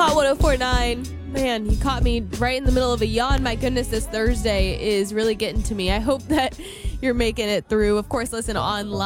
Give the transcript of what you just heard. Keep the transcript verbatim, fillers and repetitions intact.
Hot one oh four point nine. Man, you caught me right in the middle of a yawn. My goodness, this Thursday is really getting to me. I hope that you're making it through. Of course, listen online.